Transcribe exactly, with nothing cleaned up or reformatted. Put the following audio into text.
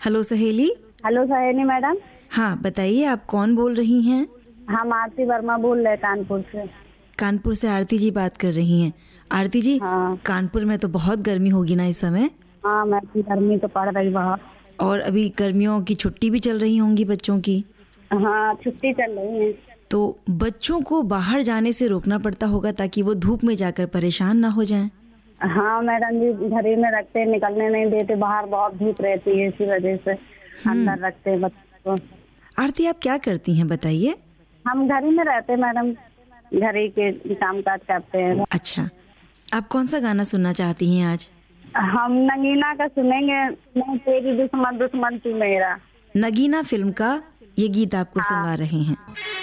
Hello सहेली। Hello सहेली madam. हाँ बताइए, आप कौन बोल रही हैं? हम आरती वर्मा बोल रहे हैं कानपुर से। कानपुर से आरती जी बात कर रही हैं। आरती जी, हाँ कानपुर में तो बहुत गर्मी होगी ना इस समय? हाँ मैडम, गर्मी तो पड़ रही बहुत। और अभी गर्मियों की छुट्टी भी चल रही होंगी बच्चों की। हाँ छुट्टी चल रही है। तो बच्चों को बाहर जाने से रोकना पड़ता होगा ताकि वो धूप में जाकर परेशान ना हो जाएं। हाँ मैडम जी, घर ही में रखते, निकलने नहीं देते, बाहर बहुत धूप रहती है, इसी वजह से अंदर रखते हैं बच्चों को। आरती, आप क्या करती हैं बताइए? हम घर ही में रहते मैडम, घर ही के काम काज करते हैं। अच्छा, आप कौन सा गाना सुनना चाहती हैं आज? हम नगीना का सुनेंगे, मैं तेरी दुश्मन दुश्मन तू मेरा। नगीना फिल्म का ये गीत आपको हाँ। सुनवा रहे हैं।